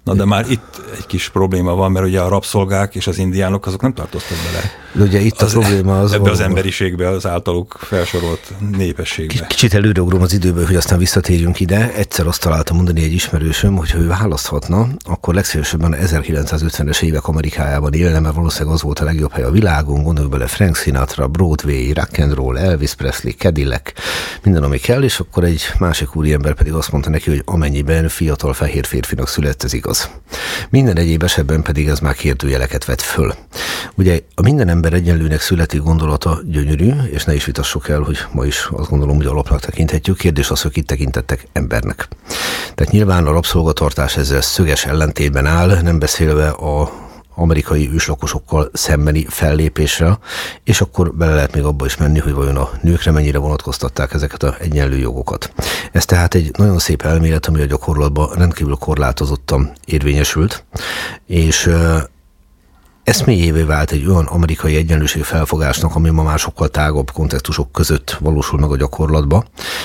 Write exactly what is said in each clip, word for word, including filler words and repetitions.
Na de már itt egy kis probléma van, mert ugye a rabszolgák és az indiánok azok nem tartoztak bele. De ugye itt az, a probléma az... Ebbe valóban az emberiségbe, az általuk felsorolt népességbe. Kicsit előreugrom az időből, hogy aztán visszatérjünk ide. Egyszer azt találtam mondani egy ismerősöm, hogy ha ő választhatna, akkor legszívesebben ezerkilencszázötvenes évek Amerikájában élne, mert valószínűleg az volt a legjobb hely a világon, gondolj bele Frank Sinatra, Broadway, rock and roll, Elvis Presley, Cadillac, minden, ami kell, és akkor egy másik úriember pedig azt mondta neki, hogy amennyiben fiatal fehér férfinak született, ez igaz. Minden egyéb esetben pedig ez már kérdőjeleket vet föl. Ugye a minden ember egyenlőnek születik gondolata gyönyörű, és ne is vitassuk el, hogy ma is azt gondolom, hogy alapnak tekinthetjük. Kérdés az, hogy kit tekintettek embernek. Tehát nyilván a rabszolgatartás ezzel szöges ellentétben áll, nem beszélve a amerikai őslakosokkal szembeni fellépésre, és akkor bele lehet még abba is menni, hogy vajon a nőkre mennyire vonatkoztatták ezeket az egyenlő jogokat. Ez tehát egy nagyon szép elmélet, ami a gyakorlatban rendkívül korlátozottan érvényesült, és eszméjévé vált egy olyan amerikai egyenlőség felfogásnak, ami ma már sokkal tágabb kontextusok között valósul meg a gyakorlatba.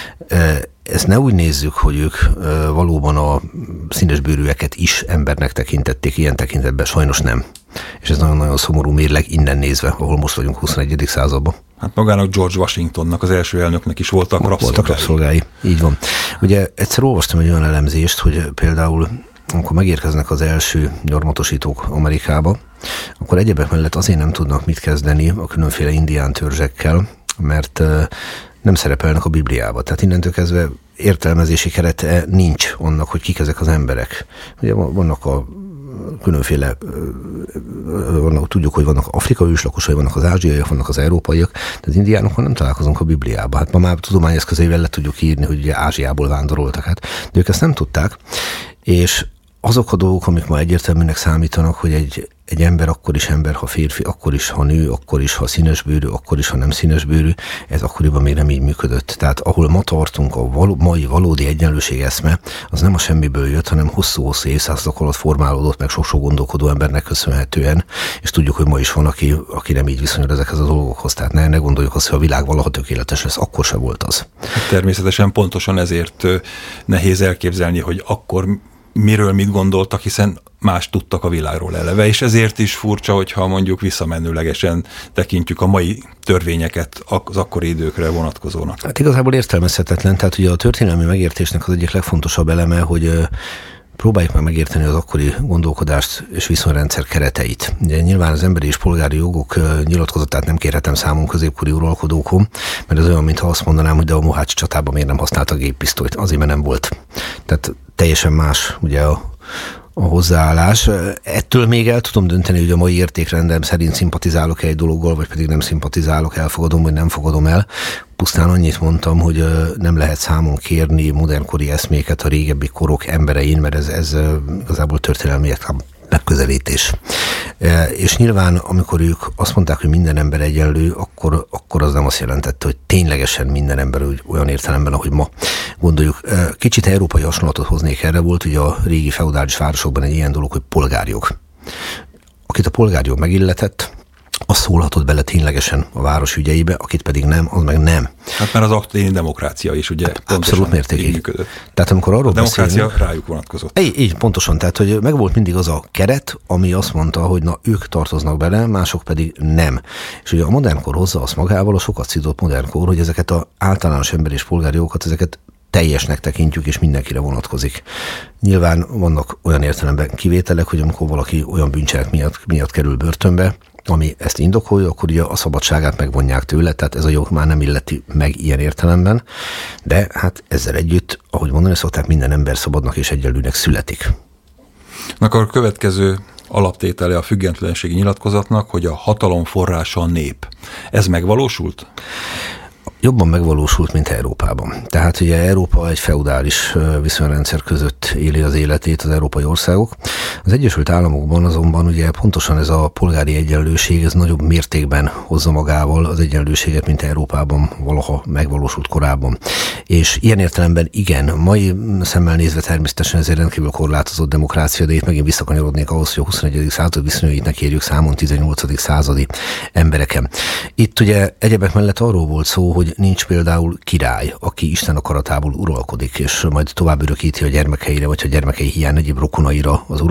Ezt ne úgy nézzük, hogy ők valóban a színesbőrűeket is embernek tekintették, ilyen tekintetben sajnos nem. És ez nagyon-nagyon szomorú mérleg innen nézve, ahol most vagyunk huszonegyedik században. Hát magának George Washingtonnak, az első elnöknek is voltak rabszolgái. Voltak rabszolgái, így van. Ugye egyszer olvastam egy olyan elemzést, hogy például amikor megérkeznek az első gyarmatosítók Amerikába, akkor egyebek mellett azért nem tudnak mit kezdeni a különféle indián törzsekkel, mert nem szerepelnek a Bibliába. Tehát innentől kezdve értelmezési kerete nincs annak, hogy kik ezek az emberek. Ugye vannak a különféle, vannak, tudjuk, hogy vannak afrikai őslakosai, vannak az ázsiaiak, vannak az európaiak, de az indiánokkal nem találkozunk a Bibliába. Hát ma már tudományeszközeivel le tudjuk írni, hogy ugye Ázsiából vándoroltak át, de ők ezt nem tudták, és azok a dolgok, amik ma egyértelműnek számítanak, hogy egy, egy ember akkor is ember, ha férfi, akkor is, ha nő, akkor is, ha színesbőrű, akkor is, ha nem színesbőrű, ez akkoriban még nem így működött. Tehát ahol ma tartunk, a való, mai valódi egyenlőség eszme, az nem a semmiből jött, hanem hosszú-hosszú évszázadok alatt formálódott meg sok-sok gondolkodó embernek köszönhetően, és tudjuk, hogy ma is van, aki, aki nem így viszonyul ezekhez a dolgokhoz. Tehát ne, ne gondoljuk azt, hogy a világ valaha tökéletes lesz, akkor se volt az. Természetesen pontosan ezért nehéz elképzelni, hogy akkor miről mit gondoltak, hiszen más tudtak a világról eleve, és ezért is furcsa, hogyha mondjuk visszamenőlegesen tekintjük a mai törvényeket az akkori időkre vonatkozónak. Hát igazából értelmezhetetlen, tehát ugye a történelmi megértésnek az egyik legfontosabb eleme, hogy próbáljuk meg megérteni az akkori gondolkodást és viszonyrendszer kereteit. Ugye nyilván az emberi és polgári jogok nyilatkozatát nem kérhetem számon középkori uralkodókon, mert ez olyan, mintha azt mondanám, hogy de a Mohácsi csatában miért nem használtak géppisztolyt, azért, mert nem volt. Tehát teljesen más ugye a, a hozzáállás. Ettől még el tudom dönteni, hogy a mai értékrendem szerint szimpatizálok egy dologgal, vagy pedig nem szimpatizálok, elfogadom, vagy nem fogadom el. Pusztán annyit mondtam, hogy nem lehet számon kérni modernkori eszméket a régebbi korok emberein, mert ez, ez igazából történelmi megközelítés. És nyilván, amikor ők azt mondták, hogy minden ember egyenlő, akkor, akkor az nem azt jelentette, hogy ténylegesen minden ember olyan értelemben, ahogy ma gondoljuk. Kicsit európai hasonlatot hoznék erre, volt ugye a régi feudális városokban egy ilyen dolog, hogy polgárjog. Akit a polgárjog megilletett, az szólhatott bele ténylegesen a város ügyeibe, akit pedig nem, az meg nem. Hát már az aktuális demokrácia is ugye hát abszolút mértékig. Tehát amikor arról a demokrácia beszélünk, rájuk vonatkozott. Így, így, pontosan, tehát hogy megvolt mindig az a keret, ami azt mondta, hogy na ők tartoznak bele, mások pedig nem. És ugye a modernkor hozza azt magával, a sokat szidott modernkor, hogy ezeket az általános ember és polgári jogokat, ezeket teljesnek tekintjük, és mindenkire vonatkozik. Nyilván vannak olyan értelemben kivételek, hogy amikor valaki olyan bűncselek miatt, miatt kerül börtönbe, ami ezt indokolja, akkor ugye a szabadságát megvonják tőle, tehát ez a jog már nem illeti meg ilyen értelemben, de hát ezzel együtt, ahogy mondani szokták, minden ember szabadnak és egyenlőnek születik. Akkor a következő alaptétele a függetlenségi nyilatkozatnak, hogy a hatalom forrása a nép. Ez megvalósult? Jobban megvalósult, mint Európában. Tehát ugye Európa egy feudális viszonyrendszer között éli az életét az európai országok. Az Egyesült Államokban azonban ugye pontosan ez a polgári egyenlőség, ez nagyobb mértékben hozza magával az egyenlőséget, mint Európában valaha megvalósult korábban. És ilyen értelemben igen, mai szemmel nézve természetesen ez egy rendkívül korlátozott demokrácia, de itt megint visszakanyarodnék ahhoz, hogy a huszonegyedik század viszonyait ne kérjük számon tizennyolcadik századi embereken. Itt ugye egyebek mellett arról volt szó, hogy nincs például király, aki Isten akaratából uralkodik, és majd tovább örökíti a gyermekeire, vagy a gyermekei hiány egyéb rokonaira az